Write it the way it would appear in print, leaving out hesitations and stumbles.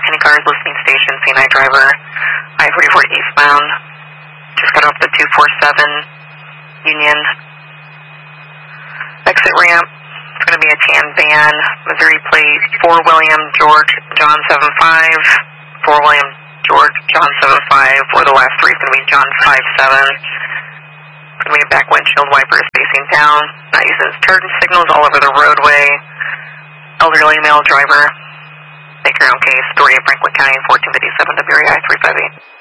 Any cars listening station, C9 driver, I-44 eastbound. Just got off the 247 Union. Exit ramp. It's going to be a tan van, Missouri plate, 4 William George John 75, 4 William George John 75, or the last three is going to be John 57. It's going to be a back windshield wipers facing down, not using turn signals all over the roadway. Elderly male driver. Make your own case. Story of Franklin County, 1457 WRI 358.